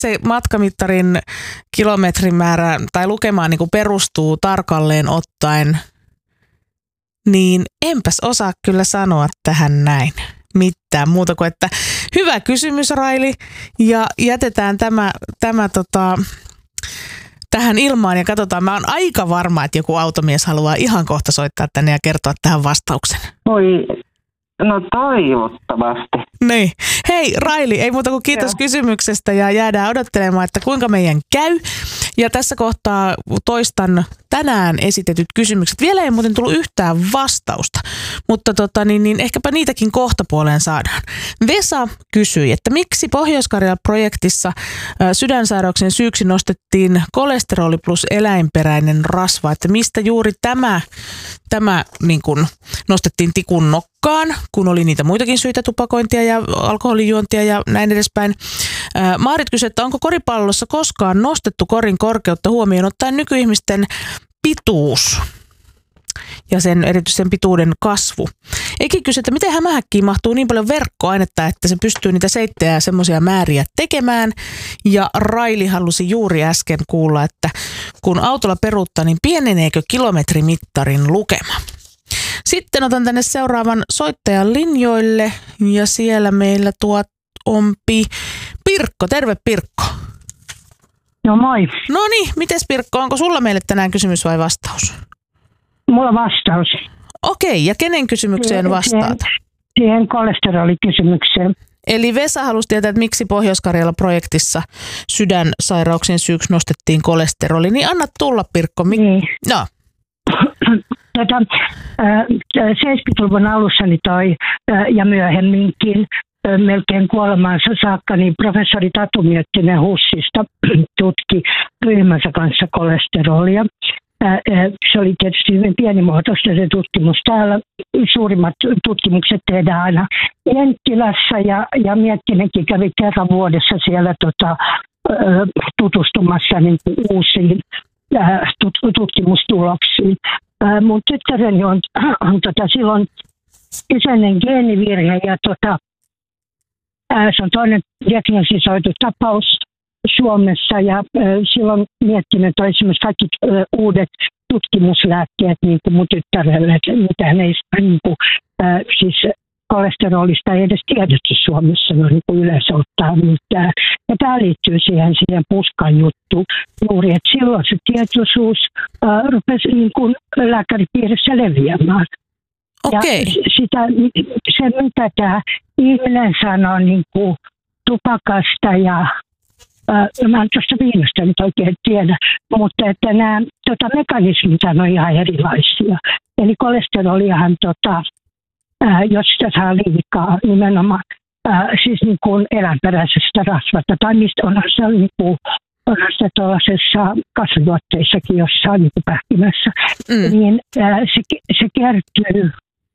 se matkamittarin kilometrimäärä tai lukemaan niin kuin perustuu tarkalleen ottaen, niin enpäs osaa kyllä sanoa tähän näin mitään muuta kuin, että hyvä kysymys, Raili, ja jätetään tämä tähän ilmaan ja katsotaan. Mä oon aika varma, että joku automies haluaa ihan kohta soittaa tänne ja kertoa tähän vastauksen. Oi, no toivottavasti. Niin. Hei Raili, ei muuta kuin kiitos kysymyksestä ja jäädään odottelemaan, että kuinka meidän käy. Ja tässä kohtaa toistan tänään esitetyt kysymykset. Vielä ei muuten tullut yhtään vastausta, mutta ehkäpä niitäkin kohtapuoleen saadaan. Vesa kysyi, että miksi Pohjois-Karjala-projektissa sydänsairauksien syyksi nostettiin kolesteroli plus eläinperäinen rasva, että mistä juuri tämä niin kuin nostettiin tikun nokkaan, kun oli niitä muitakin syitä, tupakointia ja alkoholijuontia ja näin edespäin. Maarit kysyi, että onko koripallossa koskaan nostettu korin korkeutta huomioon ottaen nykyihmisten pituus ja erityisesti sen pituuden kasvu. Eikin kysy, että miten hämähäkkiin mahtuu niin paljon verkkoainetta, että se pystyy niitä seittejä ja semmoisia määriä tekemään. Ja Raili halusi juuri äsken kuulla, että kun autolla peruuttaa, niin pieneneekö kilometrimittarin lukema. Sitten otan tänne seuraavan soittajan linjoille ja siellä meillä on Pirkko. Terve Pirkko. No moi. No niin, mites Pirkko, onko sulla meille tänään kysymys vai vastaus? Mulla on vastaus. Okei, ja kenen kysymykseen vastaat? Siihen kolesterolikysymykseen. Eli Vesa halusi tietää, että miksi Pohjois-Karjala-projektissa sydänsairauksien syyksi nostettiin kolesteroli. Niin anna tulla, Pirkko. Niin. No. 70-luvun alussa ja myöhemminkin melkein kuolemaansa saakka, niin professori Tatu Miettinen HUSista tutki ryhmänsä kanssa kolesterolia. Se oli tietysti hyvin pienimuotoista se tutkimus. Täällä suurimmat tutkimukset tehdään aina Jenttilässä ja Miettinenkin kävi kerran vuodessa siellä tutustumassa niin uusiin tutkimustuloksiin. Mun tyttäreni on silloin kyseinen geenivirhe ja se on toinen diagnostisoitu tapaus Suomessa ja silloin Miettinen toi esimerkiksi kaikki uudet tutkimuslääkkeet niin kuin mun tyttärelle, että mitä heistä siis kolesterolista ei edes tiedetty Suomessa niin kuin yleensä ottaa mitään. Ja tämä liittyy siihen puskan juttuun juuri, että silloin se tietoisuus rupesi niin kuin lääkäripiirissä leviämään. Okei. Ja se, mitä tämä ihminen sanoo niin kuin tupakasta ja mä en tuosta viinasta nyt oikein tiedä, mutta että nämä mekanismit on ihan erilaisia. Eli kolesteroliahan, jos sitä saa liikaa nimenomaan, siis niin kuin eläinperäisestä rasvasta, tai mistä onhan se tuollaisessa kasvituotteissakin jossain niin kuin pähkinässä, niin se kertyy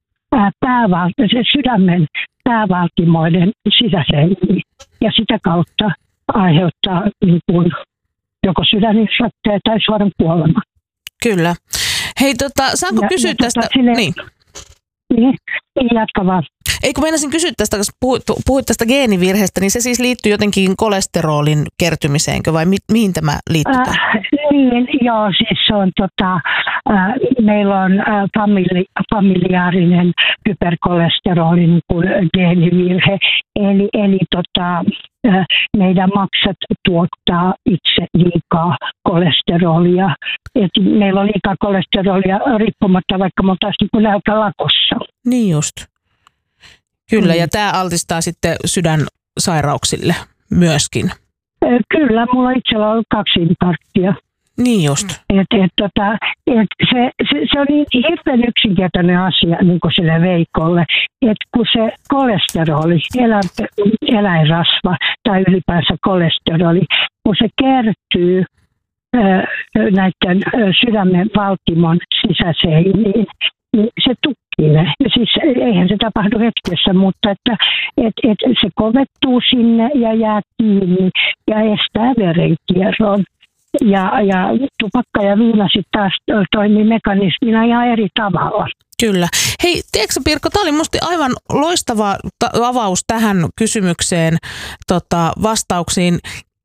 se sydämen päävaltimoiden sisäseiniin ja sitä kautta aiheuttaa niin kuin joko sydäninfarkteja tai suoran kuoleman. Kyllä. Hei, saanko kysyä tästä? Niin, jatka vaan. Ei kun meinasin kysyä tästä, kun puhuit tästä geenivirheestä, niin se siis liittyy jotenkin kolesterolin kertymiseenkö vai mihin tämä liittyy? Niin, joo, siis se on meillä on familiaarinen hyperkolesterolin geenivirhe, eli meidän maksat tuottaa itse liikaa kolesterolia. Et meillä on liikaa kolesterolia riippumatta, vaikka me oltaisiin niin nälkälakossa. Niin just. Kyllä, ja tämä altistaa sitten sydänsairauksille myöskin. Kyllä, mulla itsellä on 2 infarktia. Niin just. Se on niin hirveän yksinkertainen asia niin kuin sille Veikolle, että kun se kolesteroli, eläinrasva tai ylipäänsä kolesteroli, kun se kertyy näiden sydämen valtimon sisäseiniin, niin se tukkii ne. Siis eihän se tapahdu hetkessä, mutta että se kovettuu sinne ja jää kiinni ja estää verenkierron. Ja tupakka ja viina sitten taas toimii mekanismina ihan eri tavalla. Kyllä. Hei, tiedätkö Pirkko, tämä oli musta aivan loistava avaus tähän kysymykseen vastauksiin.